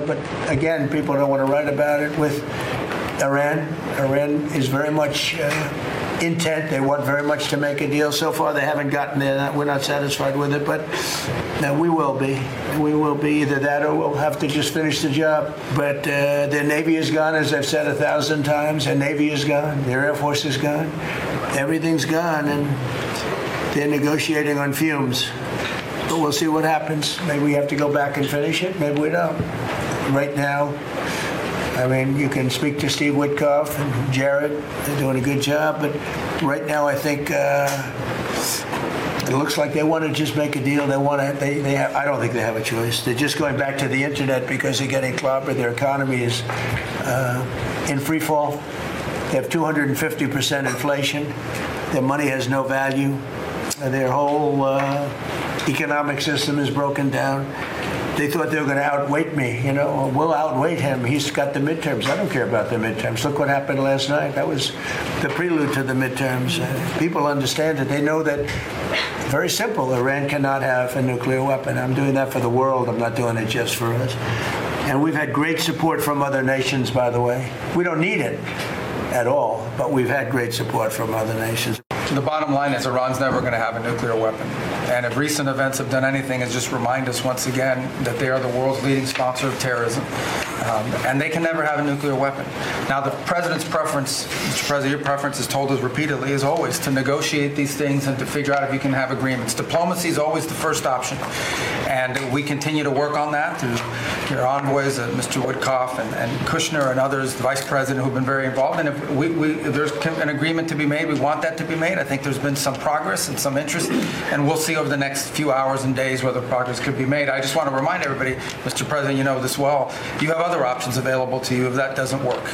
but again, people don't want to write about it with Iran. Iran is very much intent. They want very much to make a deal. So far, they haven't gotten there. We're not satisfied with it, but we will be. We will be either that or we'll have to just finish the job. But their Navy is gone, as I've said 1,000 times. Their Navy is gone. Their Air Force is gone. Everything's gone, and they're negotiating on fumes. But we'll see what happens. Maybe we have to go back and finish it. Maybe we don't. Right now, I mean, you can speak to Steve Witkoff and Jared. They're doing a good job. But right now, I think it looks like they want to just make a deal. They want to. They have, I don't think they have a choice. They're just going back to the internet because they're getting clobbered. Their economy is in free fall. They have 250% inflation. Their money has no value. Their whole economic system is broken down. They thought they were going to outweight me, we'll outweight him. He's got the midterms. I don't care about the midterms. Look what happened last night. That was the prelude to the midterms. People understand it. They know that, very simple, Iran cannot have a nuclear weapon. I'm doing that for the world. I'm not doing it just for us. And we've had great support from other nations, by the way. We don't need it at all, but we've had great support from other nations. The bottom line is Iran's never going to have a nuclear weapon. And if recent events have done anything, is just remind us once again that they are the world's leading sponsor of terrorism. And they can never have a nuclear weapon. Now, the president's preference, Mr. President, your preference has told us repeatedly, is always to negotiate these things and to figure out if you can have agreements. Diplomacy is always the first option. And we continue to work on that through your envoys, Mr. Witkoff and Kushner and others, the vice president, who've been very involved. And if there's an agreement to be made, we want that to be made. I think there's been some progress and some interest, and we'll see over the next few hours and days whether progress could be made. I just want to remind everybody, Mr. President, you know this well, you have other options available to you if that doesn't work.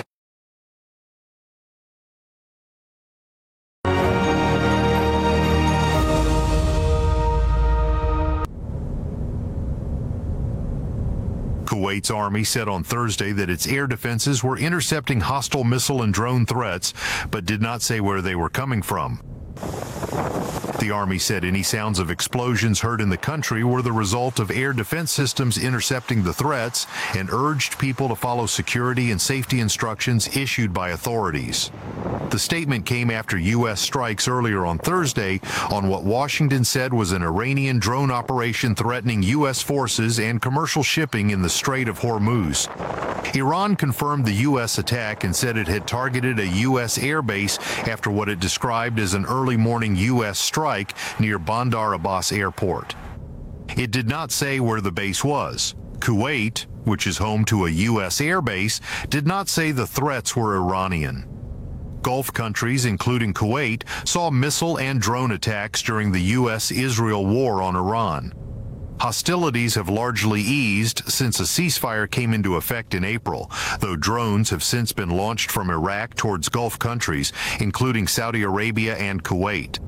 Kuwait's army said on Thursday that its air defenses were intercepting hostile missile and drone threats, but did not say where they were coming from. The army said any sounds of explosions heard in the country were the result of air defense systems intercepting the threats and urged people to follow security and safety instructions issued by authorities. The statement came after U.S. strikes earlier on Thursday on what Washington said was an Iranian drone operation threatening U.S. forces and commercial shipping in the Strait of Hormuz. Iran confirmed the U.S. attack and said it had targeted a U.S. airbase after what it described as an early morning U.S. strike near Bandar Abbas Airport. It did not say where the base was. Kuwait, which is home to a U.S. airbase, did not say the threats were Iranian. Gulf countries, including Kuwait, saw missile and drone attacks during the U.S.-Israel war on Iran. Hostilities have largely eased since a ceasefire came into effect in April, though drones have since been launched from Iraq towards Gulf countries, including Saudi Arabia and Kuwait.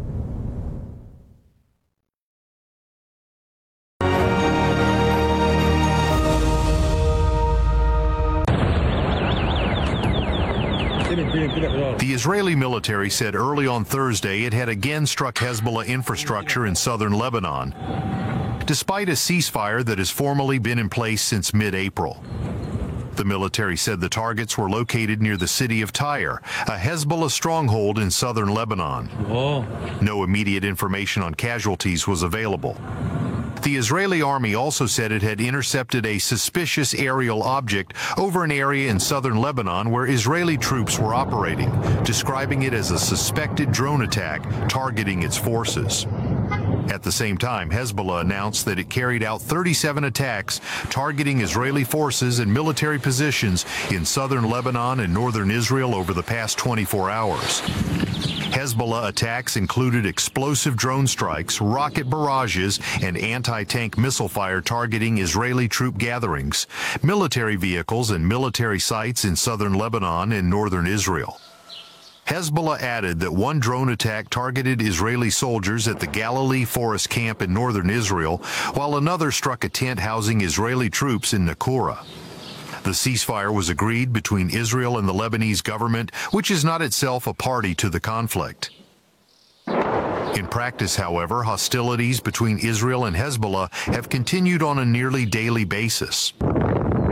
The Israeli military said early on Thursday it had again struck Hezbollah infrastructure in southern Lebanon, despite a ceasefire that has formally been in place since mid-April. The military said the targets were located near the city of Tyre, a Hezbollah stronghold in southern Lebanon. Whoa. No immediate information on casualties was available. The Israeli army also said it had intercepted a suspicious aerial object over an area in southern Lebanon where Israeli troops were operating, describing it as a suspected drone attack targeting its forces. At the same time, Hezbollah announced that it carried out 37 attacks targeting Israeli forces and military positions in southern Lebanon and northern Israel over the past 24 hours. Hezbollah attacks included explosive drone strikes, rocket barrages, and anti-tank missile fire targeting Israeli troop gatherings, military vehicles, and military sites in southern Lebanon and northern Israel. Hezbollah added that one drone attack targeted Israeli soldiers at the Galilee Forest Camp in northern Israel, while another struck a tent housing Israeli troops in Nakura. The ceasefire was agreed between Israel and the Lebanese government, which is not itself a party to the conflict. In practice, however, hostilities between Israel and Hezbollah have continued on a nearly daily basis.